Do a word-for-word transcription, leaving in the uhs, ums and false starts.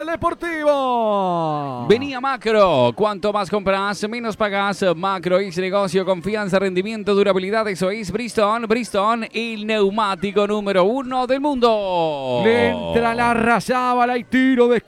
Deportivo. Venía Macro. Cuanto más compras, menos pagas. Macro es negocio, confianza, rendimiento, durabilidad. Eso es Bridgestone. Bridgestone, el neumático número uno del mundo. Le entra la Razábala y tiro de